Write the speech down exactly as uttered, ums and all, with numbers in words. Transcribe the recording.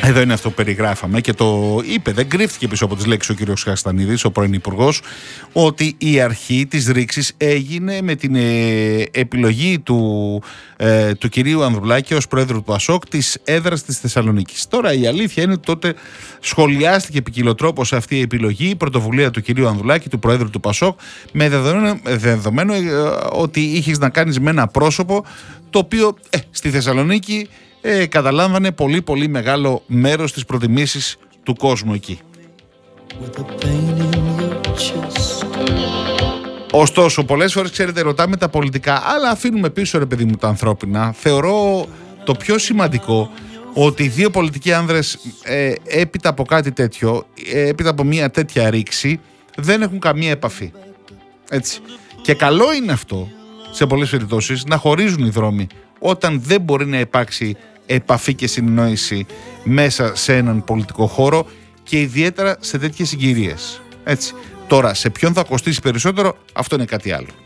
Εδώ είναι αυτό που περιγράφαμε και το είπε, δεν κρύφτηκε πίσω από τις λέξεις ο κ. Χαστανίδης, ο πρώην Υπουργός, ότι η αρχή της ρήξης έγινε με την ε, επιλογή του, ε, του κυρίου Ανδρουλάκη ως πρόεδρο του ΠΑΣΟΚ της έδρας της Θεσσαλονίκης. Τώρα η αλήθεια είναι ότι τότε σχολιάστηκε ποικιλοτρόπως αυτή η επιλογή, η πρωτοβουλία του κυρίου Ανδρουλάκη, του πρόεδρου του ΠΑΣΟΚ, με δεδομένο, δεδομένο ε, ότι είχες να κάνεις με ένα πρόσωπο το οποίο ε, στη Θεσσαλονίκη Ε, καταλάμβανε πολύ πολύ μεγάλο μέρος της προτιμήσης του κόσμου εκεί. Ωστόσο, πολλές φορές, ξέρετε, ρωτάμε τα πολιτικά, αλλά αφήνουμε πίσω, ρε παιδί μου, τα ανθρώπινα. Θεωρώ το πιο σημαντικό ότι οι δύο πολιτικοί άνδρες ε, έπειτα από κάτι τέτοιο, ε, έπειτα από μια τέτοια ρήξη, δεν έχουν καμία επαφή. Έτσι. Και καλό είναι αυτό, σε πολλές περιπτώσεις, να χωρίζουν οι δρόμοι όταν δεν μπορεί να υπάρξει επαφή και συνεννόηση μέσα σε έναν πολιτικό χώρο και ιδιαίτερα σε τέτοιες συγκυρίες. Έτσι. Τώρα, σε ποιον θα κοστίσει περισσότερο, αυτό είναι κάτι άλλο.